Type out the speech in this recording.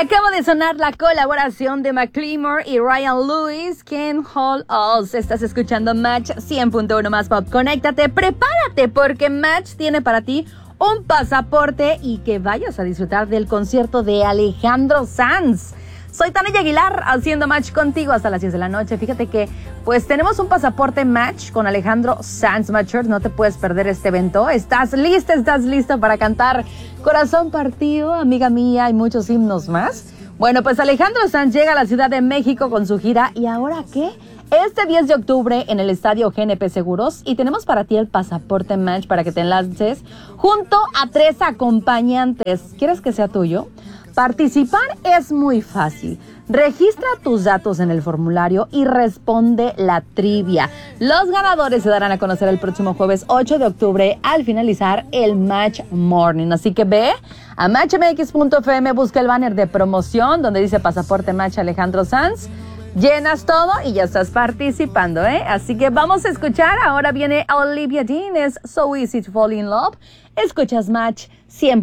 Acaba de sonar la colaboración de Macklemore y Ryan Lewis, Can't Hold Us. Estás escuchando Match 100.1 más pop. Conéctate, prepárate porque Match tiene para ti un pasaporte y que vayas a disfrutar del concierto de Alejandro Sanz. Soy Tania Aguilar haciendo Match contigo hasta las 10 de la noche. Fíjate que pues tenemos un pasaporte Match con Alejandro Sanz Matcher. No te puedes perder este evento. ¿Estás lista? ¿Estás listo para cantar Corazón Partido, Amiga Mía y muchos himnos más? Bueno, pues Alejandro Sanz llega a la Ciudad de México con su gira. ¿Y ahora qué? Este 10 de octubre en el Estadio GNP Seguros y tenemos para ti el pasaporte Match para que te lances junto a 3 acompañantes. ¿Quieres que sea tuyo? Participar es muy fácil. Registra tus datos en el formulario y responde la trivia. Los ganadores se darán a conocer el próximo jueves 8 de octubre al finalizar el Match Morning. Así que ve a matchmx.fm, busca el banner de promoción donde dice Pasaporte Match Alejandro Sanz. Llenas todo y ya estás participando, ¿eh? Así que vamos a escuchar. Ahora viene Olivia Dean, es So Easy to Fall in Love. Escuchas Match 100.